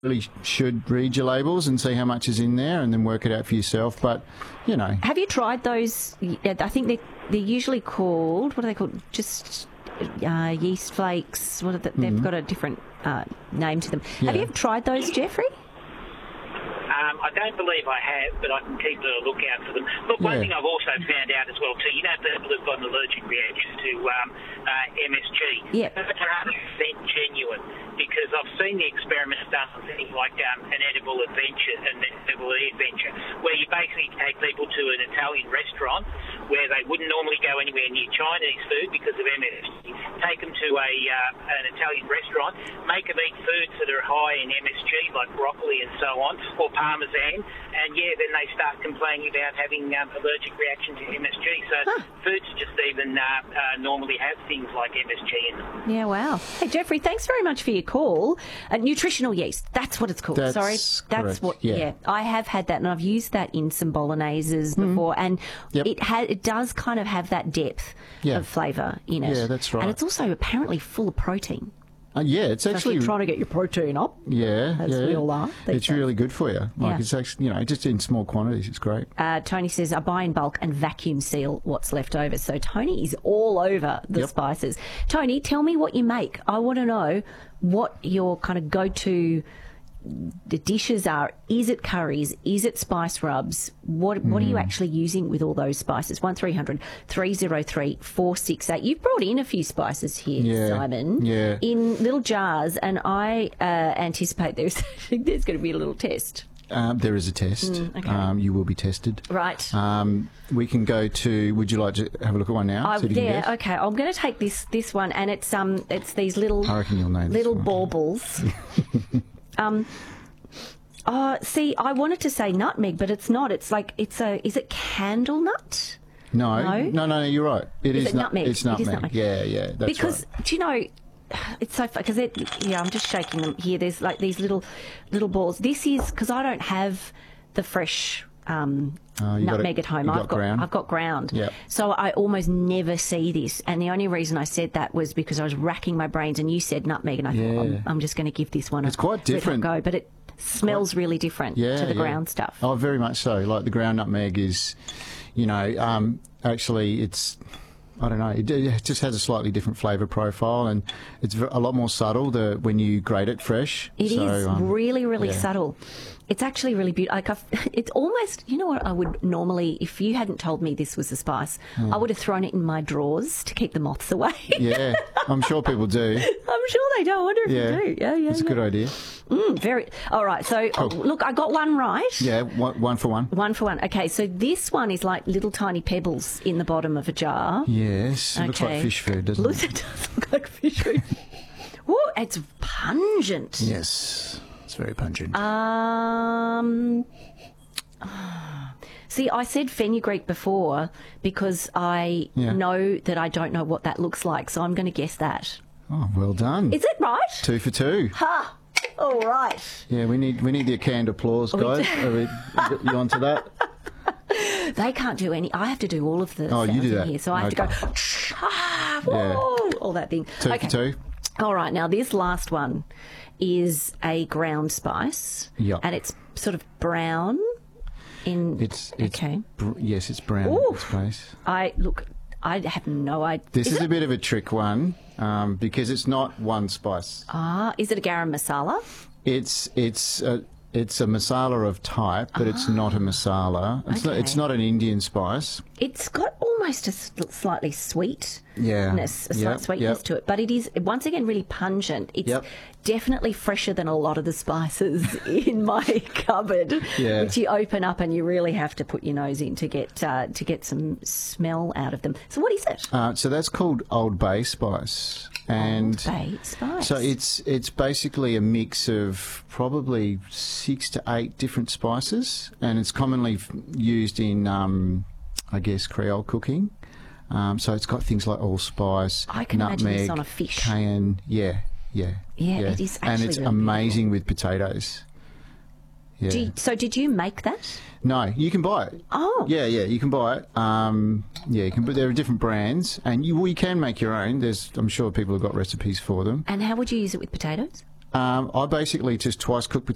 really should read your labels and see how much is in there and then work it out for yourself. But, you know. Have you tried those? I think they're usually called, what are they called? Just yeast flakes. They've got a different name to them. Yeah. Have you ever tried those, Jeffrey? I don't believe I have, but I can keep a lookout for them. Look, one thing I've also found out as well, too, people who've got an allergic reaction to MSG, that's 100% genuine, because I've seen the experiments done on things like an edible adventure, where you basically take people to an Italian restaurant where they wouldn't normally go anywhere near Chinese food because of MSG, take them to an Italian restaurant, make them eat foods that are high in MSG, like broccoli and so on, or parmesan, and then they start complaining about having allergic reaction to MSG. So foods just even normally have things like MSG in them. Yeah, wow. Hey, Jeffrey, thanks very much for your call. Nutritional yeast, that's what it's called. That's what. Yeah, I have had that, and I've used that in some bologneses before, and it does kind of have that depth of flavour in it. Yeah, that's right. And it's also apparently full of protein. It's actually... If you're trying to get your protein up. As we all are. It's really good for you. It's actually, just in small quantities, it's great. Tony says, I buy in bulk and vacuum seal what's left over. So Tony is all over the spices. Tony, tell me what you make. I want to know what your kind of go-to the dishes are. Is it curries? Is it spice rubs? What are you actually using with all those spices? 1300 303 468. You've brought in a few spices here, Simon, in little jars, and I anticipate there's going to be a little test. There is a test. Okay. You will be tested. Right. We can go to... Would you like to have a look at one now? Okay. I'm going to take this one, and it's these little... I reckon you'll know this little one. baubles. See, I wanted to say nutmeg, but it's not. It's like is it candle nut? No, you're right. Is it nutmeg? It's nutmeg. It is nutmeg. Yeah, that's because, right. do you know, it's so funny, because I'm just shaking them here. There's like these little balls. This is, because I don't have the fresh nutmeg at home. I've got ground. Yep. So I almost never see this. And the only reason I said that was because I was racking my brains, and you said nutmeg, and I thought, I'm just going to give this one it's quite different. go. But it smells really different to the ground stuff. Oh, very much so. Like the ground nutmeg is, actually it's... I don't know. It just has a slightly different flavour profile, and it's a lot more subtle when you grate it fresh. It is really, really subtle. It's actually really beautiful. It's almost, you know what I would normally, if you hadn't told me this was a spice, I would have thrown it in my drawers to keep the moths away. Yeah, I'm sure people do. I'm sure they do. I wonder if they do. Yeah. It's a good idea. Very. All right. So, look, I got one right. Yeah, one for one. One for one. Okay, so this one is like little tiny pebbles in the bottom of a jar. Yes. It looks like fish food, doesn't it? It does look like fish food. Oh, it's pungent. Yes. It's very pungent. See, I said fenugreek before because I know that I don't know what that looks like, so I'm going to guess that. Oh, well done. Is it right? 2 for 2. Ha! All right. Yeah, we need the canned applause, guys. Are you onto that? They can't do any. I have to do all of the sounds you do that. in here, so I have to go, all that thing. 2 for 2. All right, now this last one is a ground spice, and it's sort of brown. Yes, it's brown spice. I have no idea. This is a bit of a trick one because it's not one spice. Is it a garam masala? It's a masala of type, but it's not a masala. It's not an Indian spice. It's got almost a slightly sweetness, slight sweetness to it, but it is, once again, really pungent. It's definitely fresher than a lot of the spices in my cupboard, which you open up and you really have to put your nose in to get some smell out of them. So what is it? So that's called Old Bay spice. Old Bay spice. So it's basically a mix of probably 6 to 8 different spices, and it's commonly used in Creole cooking. So it's got things like allspice, I can nutmeg, imagine this on a fish. cayenne. Yeah. It is actually and it's really amazing with potatoes. Yeah. So did you make that? No, you can buy it. Oh. Yeah, you can buy it. You can. But there are different brands, and you can make your own. I'm sure people have got recipes for them. And how would you use it with potatoes? I basically just twice cook potatoes.